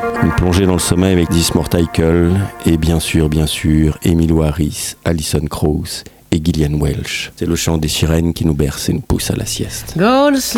Une plongée dans le sommeil avec This Morticle et bien sûr, Emmylou Harris, Alison Krauss et Gillian Welch. C'est le chant des sirènes qui nous berce et nous pousse à la sieste. Go to sleep.